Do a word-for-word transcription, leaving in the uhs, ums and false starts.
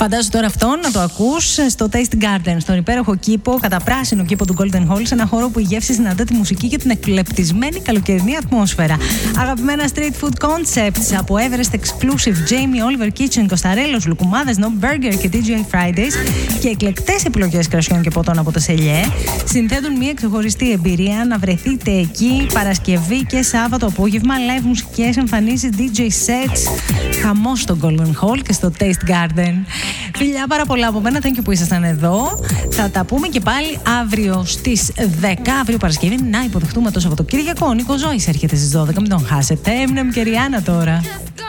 Φαντάζομαι τώρα αυτό να το ακούς στο Taste Garden, στον υπέροχο κήπο, κατά πράσινο κήπο του Golden Hall, σε ένα χώρο που η γεύση συναντά τη μουσική και την εκλεπτισμένη καλοκαιρινή ατμόσφαιρα. Αγαπημένα street food concepts από Everest Exclusive, Jamie Oliver Kitchen, Κοσταρέλος, Λουκουμάδες, No Burger και ντι τζέι Fridays και εκλεκτές επιλογές κρασιών και ποτών από το Σελιέ συνθέτουν μια ξεχωριστή εμπειρία να βρεθείτε εκεί Παρασκευή και Σάββατο απόγευμα. Live μουσικές εμφανίσεις, ντι τζέι sets, χαμός στο Golden Hall και στο Taste Garden. Φιλιά πάρα πολλά από μένα, thank you που ήσασταν εδώ. Θα τα πούμε και πάλι αύριο στις δέκα, αύριο Παρασκευή, να υποδεχτούμε το Σαββατοκύριακο. Ο Νίκος Ζώης έρχεται στις δώδεκα, μην τον χάσετε. Έμνεμ και Ριάννα τώρα.